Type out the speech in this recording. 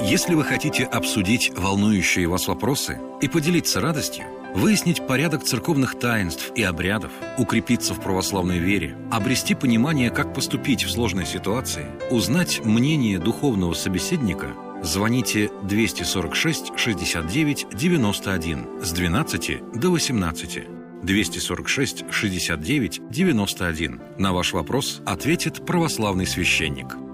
Если вы хотите обсудить волнующие вас вопросы и поделиться радостью, выяснить порядок церковных таинств и обрядов, укрепиться в православной вере, обрести понимание, как поступить в сложной ситуации, узнать мнение духовного собеседника, звоните 246 69 91 с 12 до 18. 246 69 91. На ваш вопрос ответит православный священник.